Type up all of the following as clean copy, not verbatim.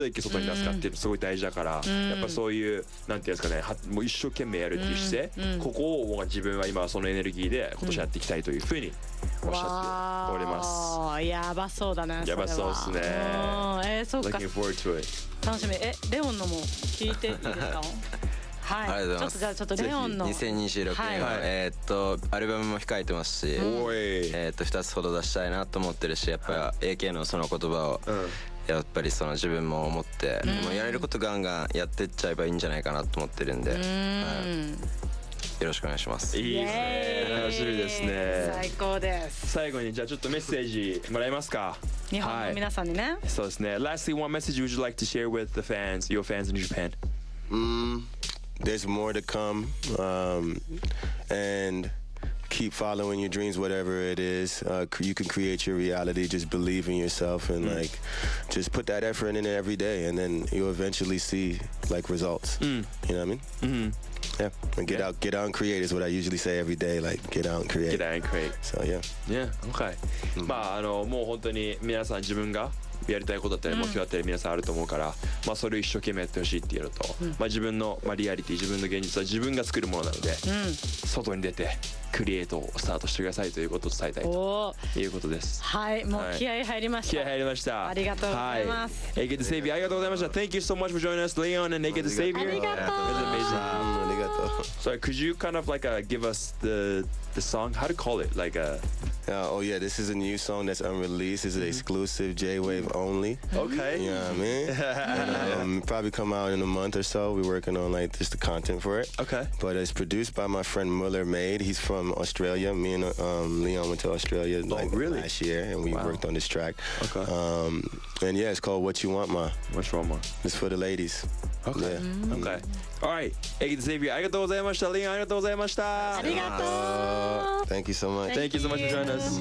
外に出すかってすごい大事だから、やっぱそういうなんていうんですかね、もう一生懸命やるっていう姿勢、ここを自分は今そのエネルギーで今年やっていきたいというふうにおっしゃっております。 やばそうだね。 やばそうですね。 そうか。 Looking forward to it。 楽しみ。レオンのも聞いていいですか？はい、ちょっとじゃあちょっとレオンの 2026年は、アルバムも控えてますし、2つほど出したいなと思ってるし、やっぱ AK のその言葉をやっぱりその自分も思って、もうやれることガンガンやってっちゃえばいいんじゃないかなと思ってるんで、よろしくお願いします。 いいですね、楽しみですね。 最高です。 最後にじゃあちょっとメッセージもらえますか？ 日本の皆さんにね。 そうですね。Lastly, one message would you like to share with the fans, your fans in Japan? There's more to come, and keep following your dreams, whatever it is. You can create your reality. Just believe in yourself and like just put that effort in it every day, and then you'll eventually see like results. You know what I mean? Yeah, and get out and create is what I usually say every day. Like get out and create. Get out and create. So yeah. Yeah. Okay. まあもう本当に皆さん自分がやりたいことだったり目標だったり皆さんあると思うから、まあそれを一生懸命やってほしいっていうのと、まあ自分のリアリティ、自分の現実は自分が作るものなので、外に出てクリエイトをスタートしてくださいということを伝えたいということです。 はい、もう気合入りました。 気合入りました。 ありがとうございます。 Naked the Savior ありがとうございました。Thank you so much for joining us, Leon and Naked the Savior. ありがとう。 It was amazing. ありがとう。 So could you kind of like give us the song? How to call it? Like oh yeah, this is a new song that's unreleased. It's an exclusive J-Wave only. Okay. You know what I mean? And, probably come out in a month or so. We're working on like just the content for it. Okay. But it's produced by my friend Muller Made. He's from Australia. Me and Leon went to Australia last year, and we worked on this track. Okay. And yeah, it's called What You Want Ma. What You Want Ma. It's for the ladies. Okay. Okay. All right. Naked the Savior ありがとうございました。Leon ありがとうございました。 ありがとう。 Thank you so much. Thank you so much for joining us.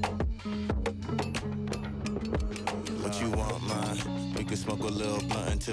What you want, man? We can smoke a little blunt until